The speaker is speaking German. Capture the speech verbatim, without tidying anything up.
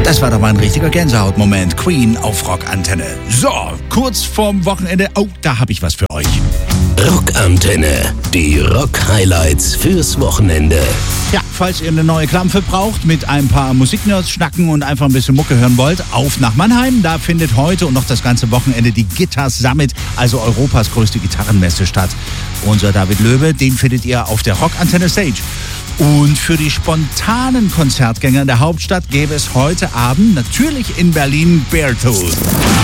Das war doch mal ein richtiger Gänsehautmoment. Queen auf Rockantenne. So, kurz vorm Wochenende. Oh, da habe ich was für euch. Rockantenne. Die Rock-Highlights fürs Wochenende. Ja, falls ihr eine neue Klampfe braucht, mit ein paar Musiknerds schnacken und einfach ein bisschen Mucke hören wollt, auf nach Mannheim. Da findet heute und noch das ganze Wochenende die Guitars Summit, also Europas größte Gitarrenmesse, statt. Unser David Löwe, den findet ihr auf der Rockantenne Stage. Und für die spontanen Konzertgänger in der Hauptstadt gäbe es heute Abend natürlich in Berlin Beartooth.